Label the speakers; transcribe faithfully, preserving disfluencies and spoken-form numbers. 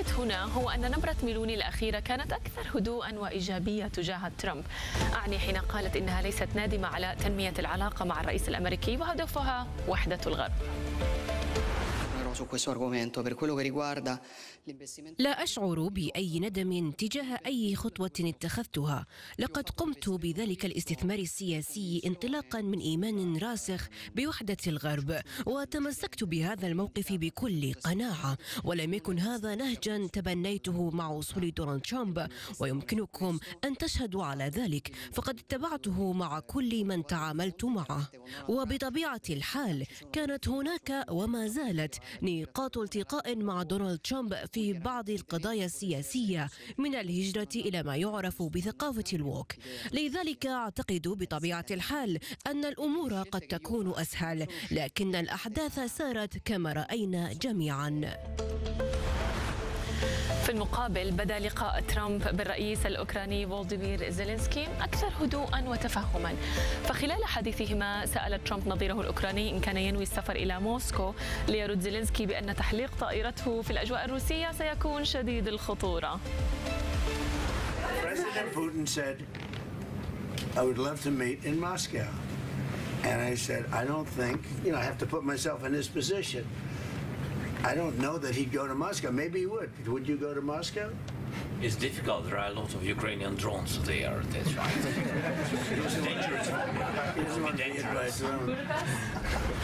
Speaker 1: الجديد هنا هو أن نبرة ميلوني الأخيرة كانت أكثر هدوءا وإيجابية تجاه ترامب. أعني حين قالت إنها ليست نادمة على تنمية العلاقة مع الرئيس الأمريكي وهدفها وحدة الغرب.
Speaker 2: لا أشعر بأي ندم تجاه أي خطوة اتخذتها. لقد قمت بذلك الاستثمار السياسي انطلاقا من إيمان راسخ بوحدة الغرب، وتمسكت بهذا الموقف بكل قناعة، ولم يكن هذا نهجا تبنيته مع وصول دونالد ترامب، ويمكنكم أن تشهدوا على ذلك، فقد اتبعته مع كل من تعاملت معه. وبطبيعة الحال كانت هناك وما زالت نقاط التقاء مع دونالد ترامب في بعض القضايا السياسية، من الهجرة إلى ما يعرف بثقافة الووك. لذلك أعتقد بطبيعة الحال أن الأمور قد تكون أسهل، لكن الأحداث سارت كما رأينا جميعا.
Speaker 1: في المقابل بدا لقاء ترامب بالرئيس الأوكراني فولوديمير زيلينسكي أكثر هدوءا وتفهما. فخلال حديثهما سأل ترامب نظيره الأوكراني إن كان ينوي السفر إلى موسكو، ليرد زيلينسكي بأن تحليق طائرته في الأجواء الروسية سيكون شديد الخطورة.
Speaker 3: President Putin said, I would love to meet in Moscow. And I said, I don't think, you know, I have to put myself in his position. I don't know that he'd go to Moscow. Maybe he would. Would you go to Moscow?
Speaker 4: It's difficult. There are a lot of Ukrainian drones there. That's right. It's dangerous. It would be dangerous.